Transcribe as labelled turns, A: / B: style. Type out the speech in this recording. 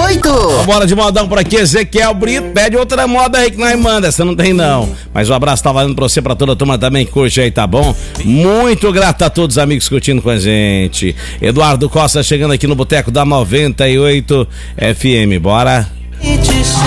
A: 98.
B: Bora de modão por aqui, Ezequiel Brito, pede outra moda aí que nós manda, essa não tem não. Mas o abraço tá valendo pra você, pra toda a turma também que curte aí, tá bom? Muito grato a todos os amigos curtindo com a gente. Eduardo Costa chegando aqui no Boteco da 98 FM, bora?